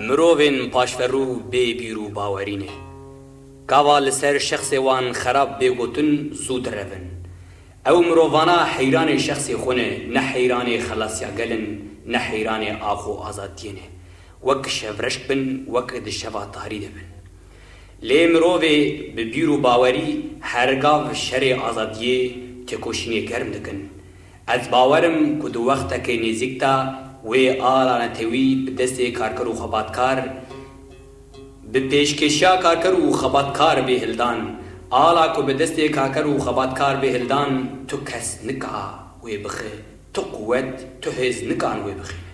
مروفین پاشفرو بی بیرو باورینه کاوا لسر شخص وان خراب بگوتن زود روین او مرووانا حیران شخص خونه نه حیران خلاصیا گلن نه حیران آخو آزادینه وک شورشک بن وک دشوا تاری دبن لی مروفی ببیرو باوری هرگاو شر آزادیه تکوشینی گرم دکن از باورم که دو وقتا که نزیکتا وی آلا نتوی بدست کارکر و خباتکار به پیشکشیا کارکر و خباتکار به هلدان آلا که بدست کارکر و خباتکار به هلدان تو کس نکا وی بخی تو قوت تو هز نکان وی بخی